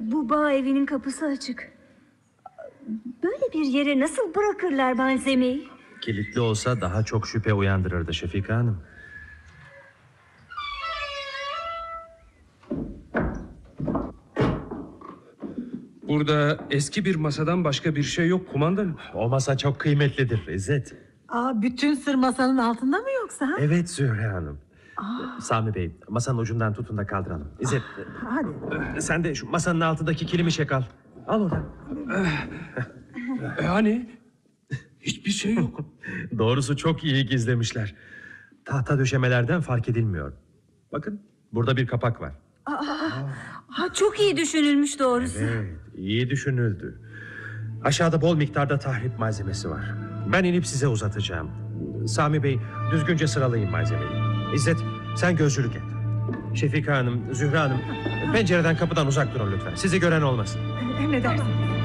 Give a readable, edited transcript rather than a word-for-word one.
Bu bağ evinin kapısı açık. Böyle bir yere nasıl bırakırlar malzemeyi? Kilitli olsa daha çok şüphe uyandırırdı Şefika Hanım. Burada eski bir masadan başka bir şey yok kumandanım. O masa çok kıymetlidir İzzet. Bütün sır masanın altında mı yoksa? Ha? Evet Zühre Hanım. Sami Bey, masanın ucundan tutun da kaldıralım. İzzet, Hadi. sen de şu masanın altındaki kilimi çek al. Al oradan. Hani hiçbir şey yok. Doğrusu çok iyi gizlemişler. Tahta döşemelerden fark edilmiyor. Bakın, burada bir kapak var. Çok iyi düşünülmüş doğrusu. Evet, iyi düşünüldü. Aşağıda bol miktarda tahrip malzemesi var. Ben inip size uzatacağım. Sami Bey, düzgünce sıralayın malzemeyi. İzzet, sen gözcülük et. Şefika Hanım, Zühre Hanım, pencereden kapıdan uzak durun lütfen. Sizi gören olmasın. Emredersin.